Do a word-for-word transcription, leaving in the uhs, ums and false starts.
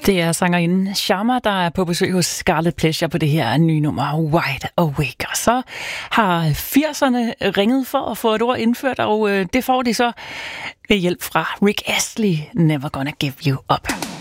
Det er sangerinden Sharma, der er på besøg hos Scarlet Pleasure på det her nye nummer Wide Awake. Og så har firserne ringet for at få et ord indført, og det får de så ved hjælp fra Rick Astley, Never Gonna Give You Up.